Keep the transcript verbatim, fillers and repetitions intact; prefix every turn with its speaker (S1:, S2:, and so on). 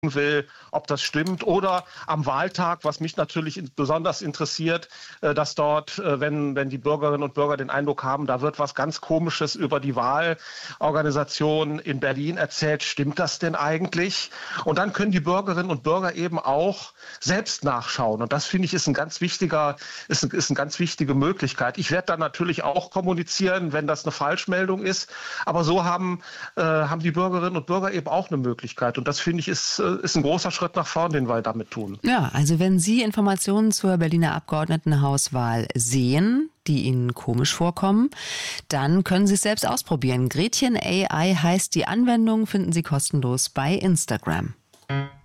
S1: will, ob das stimmt. Oder am Wahltag, was mich natürlich besonders interessiert, dass dort, wenn, wenn die Bürgerinnen und Bürger den Eindruck haben, da wird was ganz Komisches über die Wahlorganisation in Berlin erzählt, stimmt das denn eigentlich? Und dann können die Bürgerinnen und Bürger eben auch selbst nachschauen. Und das, finde ich, ist ein ganz wichtiger, ist, ist eine ganz wichtige Möglichkeit. Ich werde dann natürlich auch kommunizieren, wenn das eine Falschmeldung ist. Aber so haben, äh, haben die Bürgerinnen und Bürger eben auch eine Möglichkeit. Und das, finde ich, ist ist ein großer Schritt nach vorn, den wir damit tun.
S2: Ja, also wenn Sie Informationen zur Berliner Abgeordnetenhauswahl sehen, die Ihnen komisch vorkommen, dann können Sie es selbst ausprobieren. Gretchen A I heißt die Anwendung, finden Sie kostenlos bei Instagram.